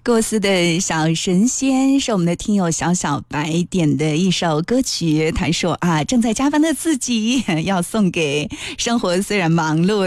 过斯的小神仙是我们的听友小小白点的一首歌曲，他说啊，正在加班的自己要送给生活虽然忙碌